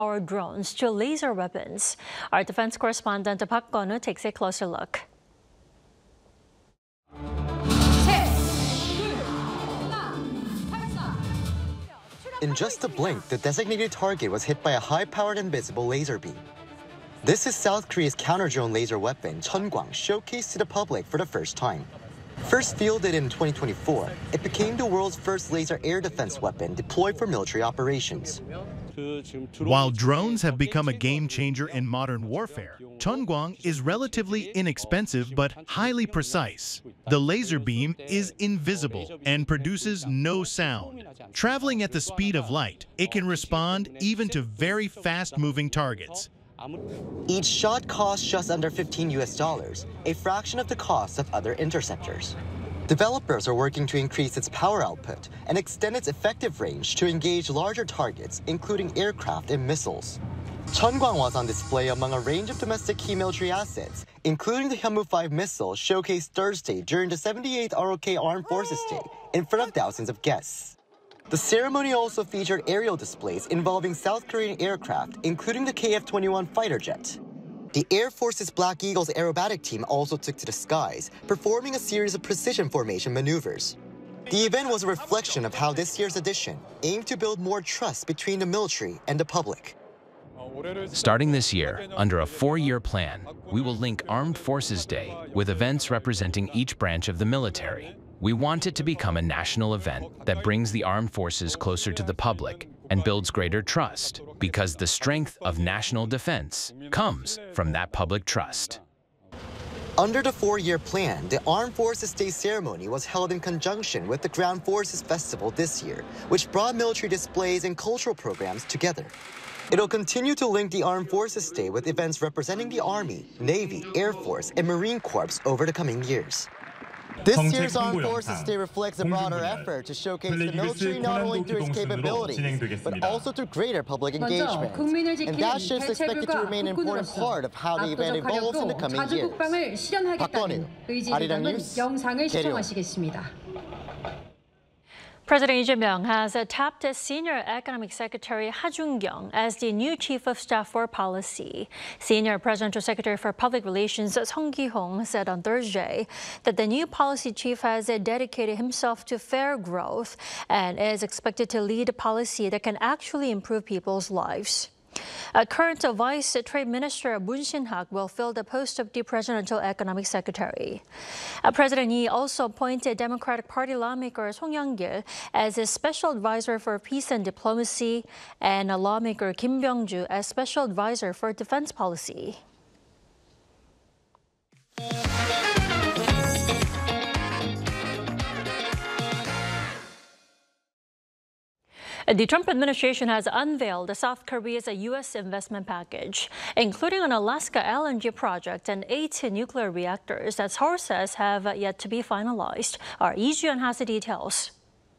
Our drones to laser weapons. Our defense correspondent Park Gun-woo takes a closer look. In just a blink, the designated target was hit by a high-powered invisible laser beam. This is South Korea's counter-drone laser weapon, Cheongwang, showcased to the public for the first time. First fielded in 2024, it became the world's first laser air defense weapon deployed for military operations. While drones have become a game changer in modern warfare, Cheongwang is relatively inexpensive but highly precise. The laser beam is invisible and produces no sound. Traveling at the speed of light, it can respond even to very fast-moving targets. Each shot costs just under $15, a fraction of the cost of other interceptors. Developers are working to increase its power output and extend its effective range to engage larger targets, including aircraft and missiles. Cheongwang was on display among a range of domestic key military assets, including the Hyunmoo-5 missile showcased Thursday during the 78th ROK Armed Forces Day in front of thousands of guests. The ceremony also featured aerial displays involving South Korean aircraft, including the KF-21 fighter jet. The Air Force's Black Eagles aerobatic team also took to the skies, performing a series of precision formation maneuvers. The event was a reflection of how this year's edition aimed to build more trust between the military and the public. Starting this year, under a 4-year plan, we will link Armed Forces Day with events representing each branch of the military. We want it to become a national event that brings the armed forces closer to the public and builds greater trust, because the strength of national defense comes from that public trust. Under the 4-year plan, the Armed Forces Day ceremony was held in conjunction with the Ground Forces Festival this year, which brought military displays and cultural programs together. It'll continue to link the Armed Forces Day with events representing the Army, Navy, Air Force, and Marine Corps over the coming years. This year's Armed Forces Day reflects a broader effort to showcase the military not only through its capabilities, but also through greater public engagement. And that shift is expected to remain an important part of how the event evolves in the coming years. Park Gun-woo, Arirang News, KRIO. President Lee Jae-myung has tapped Senior Economic Secretary Ha Jung-kyung as the new Chief of Staff for Policy. Senior Presidential Secretary for Public Relations Song Ki-hong said on Thursday that the new policy chief has dedicated himself to fair growth and is expected to lead a policy that can actually improve people's lives. Current Vice Trade Minister Moon Shin-hak will fill the post of the Presidential Economic Secretary. President Lee also appointed Democratic Party lawmaker Song Young-gil as his Special Advisor for Peace and Diplomacy and lawmaker Kim Byung-ju as Special Advisor for Defense Policy. The Trump administration has unveiled South Korea's U.S. investment package, including an Alaska LNG project and 8 nuclear reactors that Seoul says have yet to be finalized. Our Lee Ju-yeon has the details.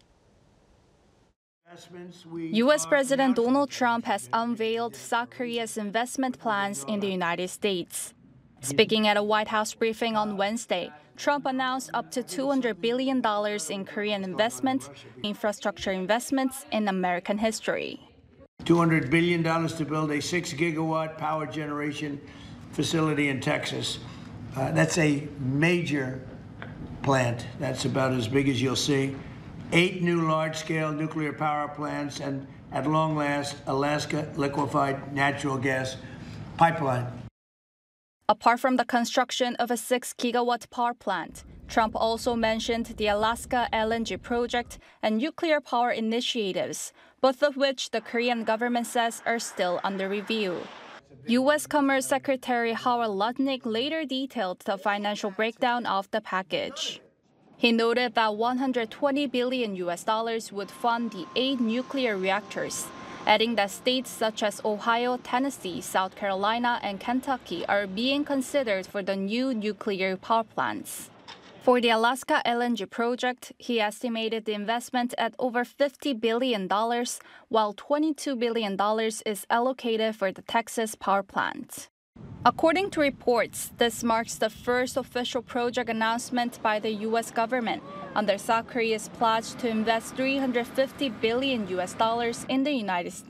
U.S. President Donald Trump has unveiled South Korea's investment plans in the United States. Speaking at a White House briefing on Wednesday, Trump announced up to $200 billion in Korean investment, infrastructure investments in American history. $200 billion to build a 6-gigawatt power generation facility in Texas. That's a major plant. That's about as big as you'll see. 8 new large-scale nuclear power plants, and at long last, Alaska liquefied natural gas pipeline. Apart from the construction of a 6-gigawatt power plant, Trump also mentioned the Alaska LNG project and nuclear power initiatives, both of which the Korean government says are still under review. U.S. Commerce Secretary Howard Lutnick later detailed the financial breakdown of the package. He noted that $120 billion would fund the 8 nuclear reactors, adding that states such as Ohio, Tennessee, South Carolina, and Kentucky are being considered for the new nuclear power plants. For the Alaska LNG project, he estimated the investment at over $50 billion, while $22 billion is allocated for the Texas power plant. According to reports, this marks the first official project announcement by the U.S. government under South Korea's pledge to invest $350 billion in the United States.